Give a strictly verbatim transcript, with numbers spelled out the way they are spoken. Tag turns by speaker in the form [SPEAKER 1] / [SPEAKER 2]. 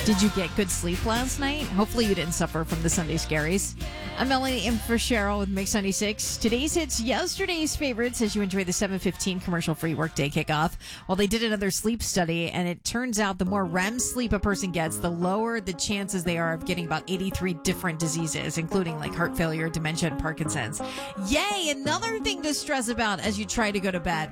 [SPEAKER 1] Did you get good sleep last night? Hopefully you didn't suffer from the Sunday scaries. I'm Melanie in for Cheryl with Mix ninety-six. Today's hits, yesterday's favorites as you enjoy the seven fifteen commercial-free workday kickoff. Well, they did another sleep study, and it turns out the more R E M sleep a person gets, the lower the chances they are of getting about eighty-three different diseases, including like heart failure, dementia, and Parkinson's. Yay! Another thing to stress about as you try to go to bed.